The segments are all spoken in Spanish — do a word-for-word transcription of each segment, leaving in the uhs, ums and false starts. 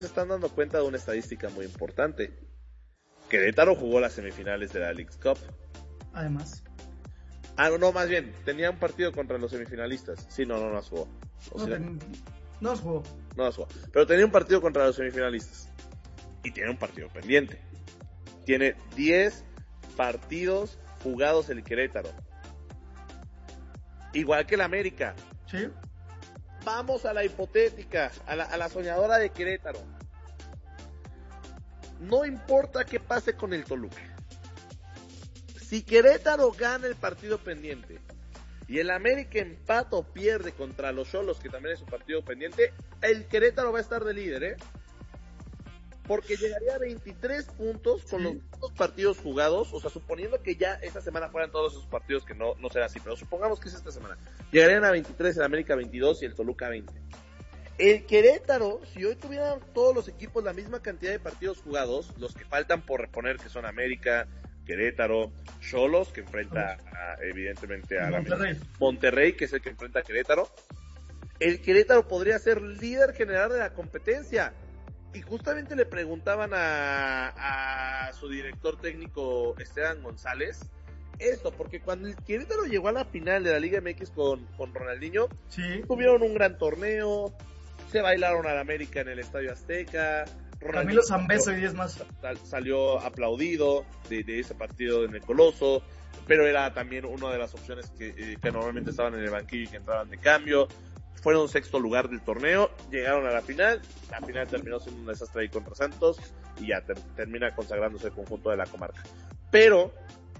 se están dando cuenta de una estadística muy importante. Querétaro jugó las semifinales de la Leagues Cup. Además. Ah, no, no, más bien, tenía un partido contra los semifinalistas. Sí, no, no, no las jugó. No, ten... no las jugó. No las jugó. Pero tenía un partido contra los semifinalistas. Y tiene un partido pendiente. Tiene diez partidos jugados el Querétaro. Igual que el América. Sí. Vamos a la hipotética, a la, a la soñadora de Querétaro. No importa qué pase con el Toluca. Si Querétaro gana el partido pendiente y el América empata o pierde contra los Xolos, que también es un partido pendiente, el Querétaro va a estar de líder, ¿eh? Porque llegaría a veintitrés puntos con los dos partidos jugados, o sea, suponiendo que ya esta semana fueran todos esos partidos, que no, no será así, pero supongamos que es esta semana. Llegarían a veintitrés, el América veintidós y el Toluca veinte. El Querétaro, si hoy tuvieran todos los equipos la misma cantidad de partidos jugados, los que faltan por reponer, que son América, Querétaro, Xolos, que enfrenta a, evidentemente a Monterrey. La Monterrey, que es el que enfrenta a Querétaro, el Querétaro podría ser líder general de la competencia. Y justamente le preguntaban a, a su director técnico Esteban González esto, porque cuando el Querétaro llegó a la final de la Liga M X con, con Ronaldinho, sí, tuvieron un gran torneo, se bailaron al América en el Estadio Azteca, Camilo Zambeso y diez más. Sal, salió aplaudido de, de ese partido en el Coloso, pero era también una de las opciones que, eh, que normalmente estaban en el banquillo y que entraban de cambio. Fueron sexto lugar del torneo, llegaron a la final, la final terminó siendo un desastre ahí contra Santos y ya ter- termina consagrándose el conjunto de la comarca. Pero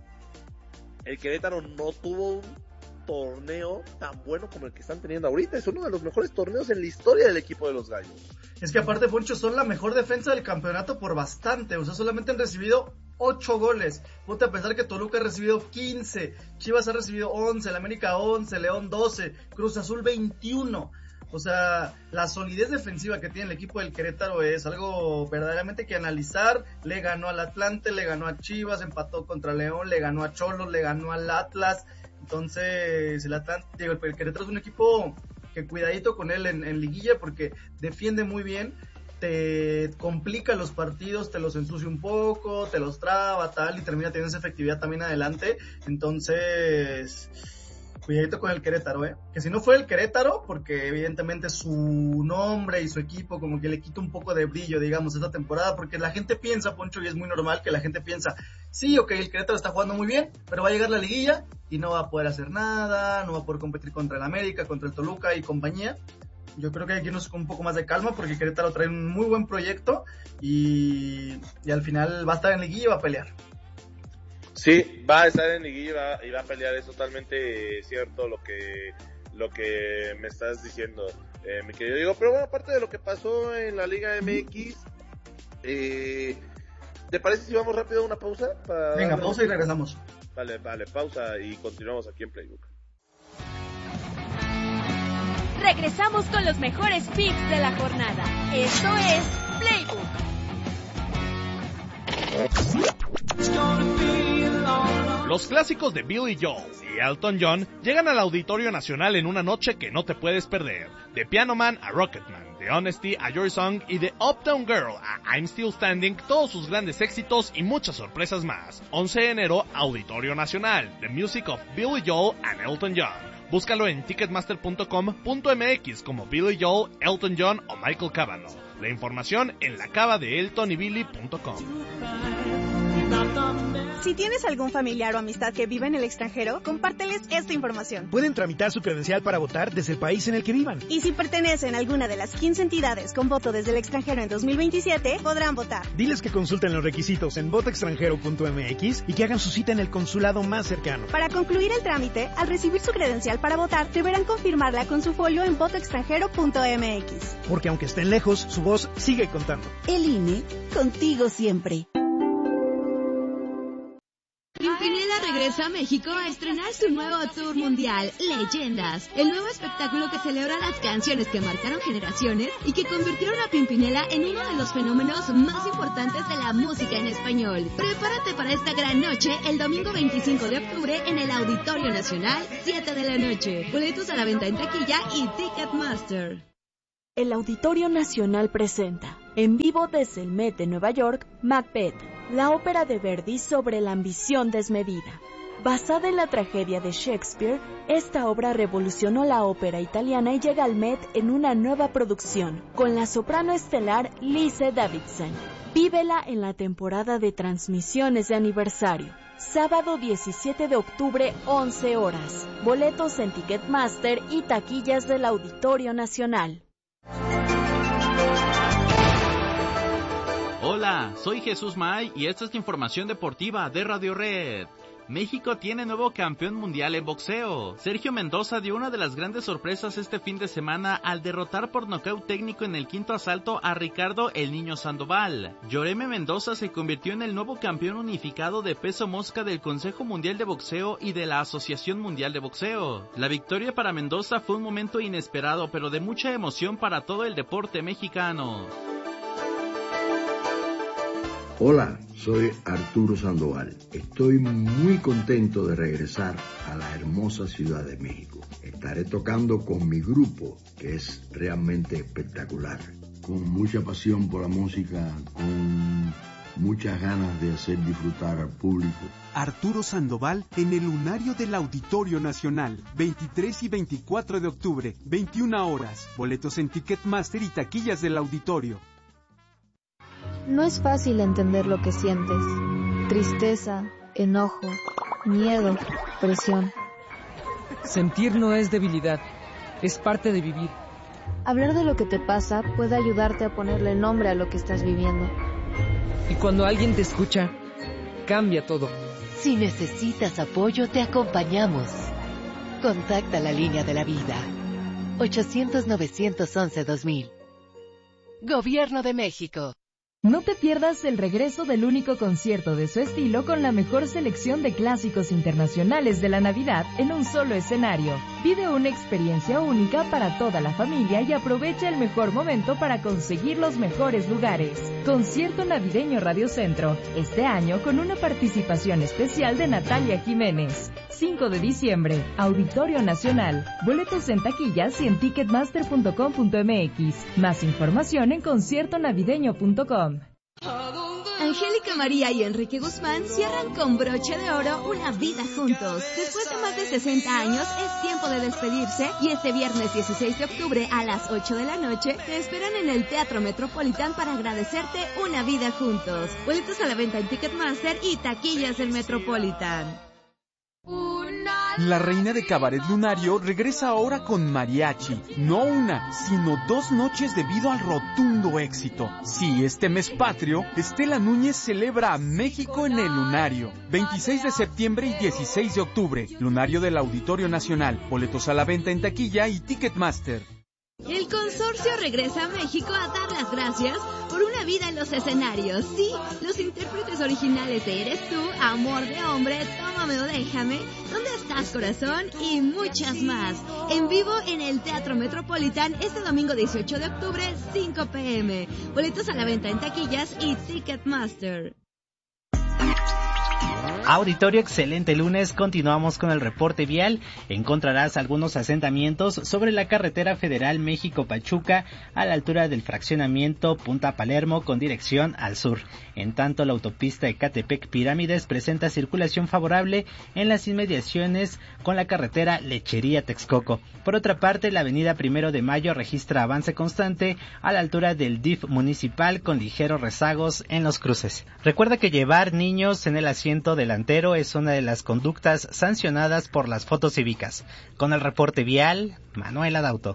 el Querétaro no tuvo un torneo tan bueno como el que están teniendo ahorita, es uno de los mejores torneos en la historia del equipo de los Gallos. Es que aparte, Poncho, son la mejor defensa del campeonato por bastante, o sea, solamente han recibido ocho goles. Ponte a pensar que Toluca ha recibido quince, Chivas ha recibido once, el América once, León doce, Cruz Azul veintiuno. O sea, la solidez defensiva que tiene el equipo del Querétaro es algo verdaderamente que analizar. Le ganó al Atlante, le ganó a Chivas, empató contra León, le ganó a Xolos, le ganó al Atlas. Entonces, el Atlante, digo, el Querétaro es un equipo que cuidadito con él en, en liguilla porque defiende muy bien, te complica los partidos, te los ensucia un poco, te los traba, tal, y termina teniendo esa efectividad también adelante. Entonces, cuidadito con el Querétaro, ¿eh? Que si no fue el Querétaro, porque evidentemente su nombre y su equipo como que le quita un poco de brillo, digamos, esta temporada, porque la gente piensa, Poncho, y es muy normal que la gente piensa, sí, ok, el Querétaro está jugando muy bien, pero va a llegar la liguilla y no va a poder hacer nada, no va a poder competir contra el América, contra el Toluca y compañía. Yo creo que hay que irnos con un poco más de calma porque Querétaro trae un muy buen proyecto y, y al final va a estar en liguilla y va a pelear. Sí, va a estar en liguilla y va, y va a pelear, es totalmente cierto lo que lo que me estás diciendo, eh, mi querido Diego. Pero bueno, aparte de lo que pasó en la Liga M X, eh, ¿te parece si vamos rápido a una pausa? Para Venga, darle... pausa y regresamos. Vale, vale, pausa y continuamos aquí en Playbook. Regresamos con los mejores picks de la jornada. Esto es Playbook. Los clásicos de Billy Joel y Elton John llegan al Auditorio Nacional en una noche que no te puedes perder. De Piano Man a Rocketman, de Honesty a Your Song y de Uptown Girl a I'm Still Standing, todos sus grandes éxitos y muchas sorpresas más. once de enero, Auditorio Nacional, The Music of Billy Joel and Elton John. Búscalo en ticketmaster punto com punto m x como Billy Joel, Elton John o Michael Cavanaugh. La información en la cava de elton y billy punto com. Si tienes algún familiar o amistad que vive en el extranjero, compárteles esta información. Pueden tramitar su credencial para votar desde el país en el que vivan. Y si pertenecen a alguna de las quince entidades con voto desde el extranjero en dos mil veintisiete, podrán votar. Diles que consulten los requisitos en voto extranjero punto m x y que hagan su cita en el consulado más cercano. Para concluir el trámite, al recibir su credencial para votar, deberán confirmarla con su folio en voto extranjero punto m x. Porque aunque estén lejos, su voz sigue contando. El I N E, contigo siempre. Pimpinela regresa a México a estrenar su nuevo tour mundial, Leyendas, el nuevo espectáculo que celebra las canciones que marcaron generaciones y que convirtieron a Pimpinela en uno de los fenómenos más importantes de la música en español. Prepárate para esta gran noche el domingo veinticinco de octubre en el Auditorio Nacional, siete de la noche. Boletos a la venta en taquilla y Ticketmaster. El Auditorio Nacional presenta, en vivo desde el Met de Nueva York, Macbeth, la ópera de Verdi sobre la ambición desmedida. Basada en la tragedia de Shakespeare, esta obra revolucionó la ópera italiana y llega al Met en una nueva producción, con la soprano estelar Lise Davidson. Vívela en la temporada de transmisiones de aniversario. Sábado diecisiete de octubre, once horas. Boletos en Ticketmaster y taquillas del Auditorio Nacional. Hola, soy Jesús May y esta es la información deportiva de Radio Red. México tiene nuevo campeón mundial en boxeo. Sergio Mendoza dio una de las grandes sorpresas este fin de semana al derrotar por nocaut técnico en el quinto asalto a Ricardo El Niño Sandoval. Yoreme Mendoza se convirtió en el nuevo campeón unificado de peso mosca del Consejo Mundial de Boxeo y de la Asociación Mundial de Boxeo. La victoria para Mendoza fue un momento inesperado, pero de mucha emoción para todo el deporte mexicano. Hola, soy Arturo Sandoval. Estoy muy contento de regresar a la hermosa Ciudad de México. Estaré tocando con mi grupo, que es realmente espectacular. Con mucha pasión por la música, con muchas ganas de hacer disfrutar al público. Arturo Sandoval en el Lunario del Auditorio Nacional, veintitrés y veinticuatro de octubre, veintiuna horas. Boletos en Ticketmaster y taquillas del auditorio. No es fácil entender lo que sientes. Tristeza, enojo, miedo, presión. Sentir no es debilidad, es parte de vivir. Hablar de lo que te pasa puede ayudarte a ponerle nombre a lo que estás viviendo. Y cuando alguien te escucha, cambia todo. Si necesitas apoyo, te acompañamos. Contacta la línea de la vida. ochocientos, novecientos once, dos mil. Gobierno de México. No te pierdas el regreso del único concierto de su estilo con la mejor selección de clásicos internacionales de la Navidad en un solo escenario. Vive una experiencia única para toda la familia y aprovecha el mejor momento para conseguir los mejores lugares. Concierto Navideño Radio Centro, este año con una participación especial de Natalia Jiménez. cinco de diciembre, Auditorio Nacional. Boletos en taquillas y en ticketmaster punto com punto m x. Más información en concierto navideño punto com. Angélica María y Enrique Guzmán cierran con broche de oro una vida juntos. Después de más de sesenta años, es tiempo de despedirse y este viernes dieciséis de octubre a las ocho de la noche te esperan en el Teatro Metropolitan para agradecerte una vida juntos. Boletos a la venta en Ticketmaster y taquillas del Metropolitan. La reina de Cabaret Lunario regresa ahora con mariachi. No una, sino dos noches debido al rotundo éxito. Sí, este mes patrio, Estela Núñez celebra a México en el Lunario. veintiséis de septiembre y dieciséis de octubre. Lunario del Auditorio Nacional. Boletos a la venta en taquilla y Ticketmaster. El consorcio regresa a México a dar las gracias por una vida en los escenarios. Sí, los intérpretes originales de Eres Tú, Amor de Hombre, Tómame o Déjame, ¿Dónde estás, corazón? Y muchas más. En vivo en el Teatro Metropolitan este domingo dieciocho de octubre, cinco p m Boletos a la venta en taquillas y Ticketmaster. Auditorio, excelente lunes. Continuamos con el reporte vial. Encontrarás algunos asentamientos sobre la carretera federal México-Pachuca a la altura del fraccionamiento Punta Palermo con dirección al sur. En tanto, la autopista Ecatepec-Pirámides presenta circulación favorable en las inmediaciones con la carretera Lechería-Texcoco. Por otra parte, la avenida Primero de Mayo registra avance constante a la altura del D I F municipal con ligeros rezagos en los cruces. Recuerda que llevar niños en el asiento delantero es una de las conductas sancionadas por las fotos cívicas. Con el reporte vial, Manuela Dauto.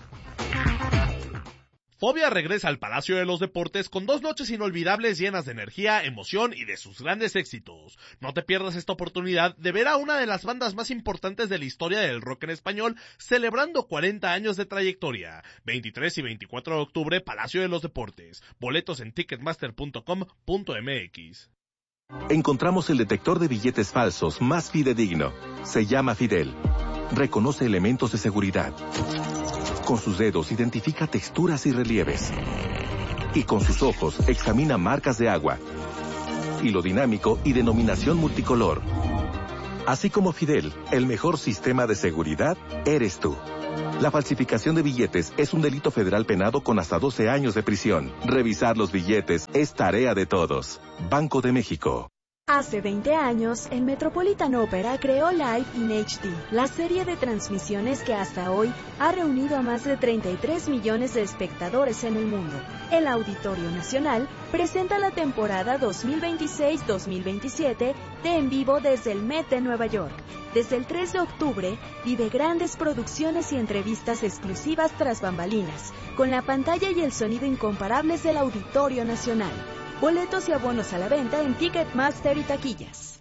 Fobia regresa al Palacio de los Deportes con dos noches inolvidables llenas de energía, emoción y de sus grandes éxitos. No te pierdas esta oportunidad de ver a una de las bandas más importantes de la historia del rock en español celebrando cuarenta años de trayectoria. veintitrés y veinticuatro de octubre, Palacio de los Deportes. Boletos en ticketmaster punto com punto m x. Encontramos el detector de billetes falsos más fidedigno. Se llama Fidel. Reconoce elementos de seguridad. Con sus dedos identifica texturas y relieves. Y con sus ojos examina marcas de agua, hilo dinámico y denominación multicolor. Así como Fidel, el mejor sistema de seguridad eres tú. La falsificación de billetes es un delito federal penado con hasta doce años de prisión. Revisar los billetes es tarea de todos. Banco de México. Hace veinte años, el Metropolitan Opera creó Live in H D, la serie de transmisiones que hasta hoy ha reunido a más de treinta y tres millones de espectadores en el mundo. El Auditorio Nacional presenta la temporada dos mil veintiséis dos mil veintisiete de En Vivo desde el Met de Nueva York. Desde el tres de octubre, vive grandes producciones y entrevistas exclusivas tras bambalinas, con la pantalla y el sonido incomparables del Auditorio Nacional. Boletos y abonos a la venta en Ticketmaster y taquillas.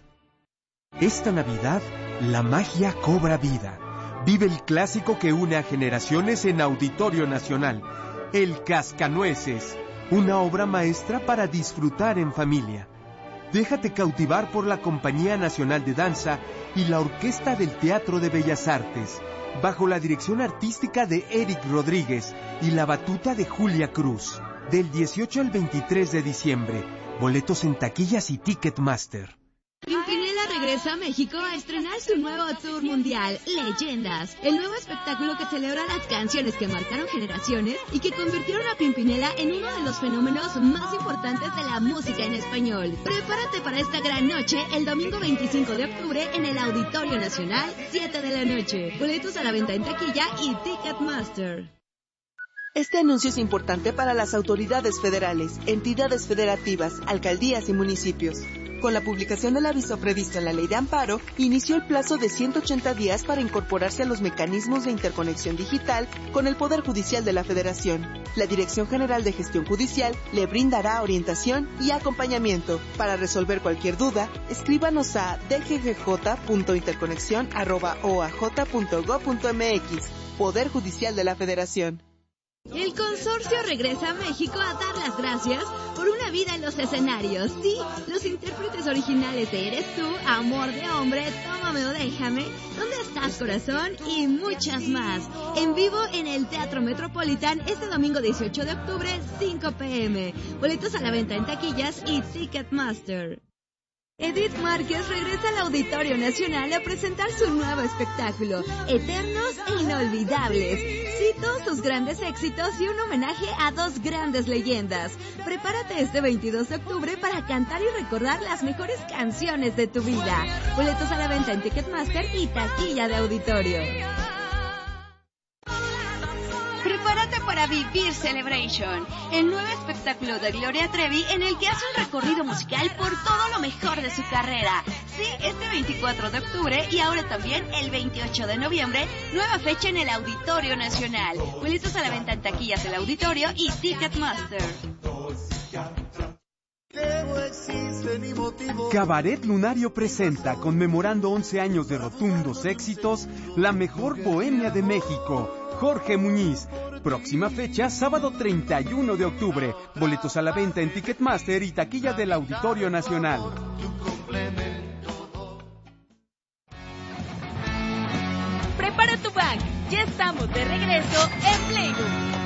Esta Navidad, la magia cobra vida. Vive el clásico que une a generaciones en Auditorio Nacional, El Cascanueces, una obra maestra para disfrutar en familia. Déjate cautivar por la Compañía Nacional de Danza y la Orquesta del Teatro de Bellas Artes, bajo la dirección artística de Eric Rodríguez y la batuta de Julia Cruz. Del dieciocho al veintitrés de diciembre. Boletos en taquillas y Ticketmaster. Pimpinela regresa a México a estrenar su nuevo tour mundial, Leyendas, el nuevo espectáculo que celebra las canciones que marcaron generaciones y que convirtieron a Pimpinela en uno de los fenómenos más importantes de la música en español. Prepárate para esta gran noche el domingo veinticinco de octubre en el Auditorio Nacional, siete de la noche. Boletos a la venta en taquilla y Ticketmaster. Este anuncio es importante para las autoridades federales, entidades federativas, alcaldías y municipios. Con la publicación del aviso previsto en la Ley de Amparo, inició el plazo de ciento ochenta días para incorporarse a los mecanismos de interconexión digital con el Poder Judicial de la Federación. La Dirección General de Gestión Judicial le brindará orientación y acompañamiento. Para resolver cualquier duda, escríbanos a d g g j punto interconexión arroba o a j punto gob punto m x. Poder Judicial de la Federación. El consorcio regresa a México a dar las gracias por una vida en los escenarios. Sí, los intérpretes originales de Eres Tú, Amor de Hombre, Tómame o Déjame, ¿Dónde estás, corazón? Y muchas más. En vivo en el Teatro Metropolitan este domingo dieciocho de octubre, cinco p m Boletos a la venta en taquillas y Ticketmaster. Edith Márquez regresa al Auditorio Nacional a presentar su nuevo espectáculo, Eternos e Inolvidables. Sí, todos sus grandes éxitos y un homenaje a dos grandes leyendas. Prepárate este veintidós de octubre para cantar y recordar las mejores canciones de tu vida. Boletos a la venta en Ticketmaster y taquilla de auditorio. Prepárate para vivir Celebration, el nuevo espectáculo de Gloria Trevi en el que hace un recorrido musical por todo lo mejor de su carrera. Sí, este veinticuatro de octubre y ahora también el veintiocho de noviembre, nueva fecha en el Auditorio Nacional. Boletos a la venta en taquillas del auditorio y Ticketmaster. Cabaret Lunario presenta, conmemorando once años de rotundos éxitos, la mejor bohemia de México. Jorge Muñiz. Próxima fecha, sábado treinta y uno de octubre. Boletos a la venta en Ticketmaster y taquilla del Auditorio Nacional. Prepara tu bag. Ya estamos de regreso en Playbook.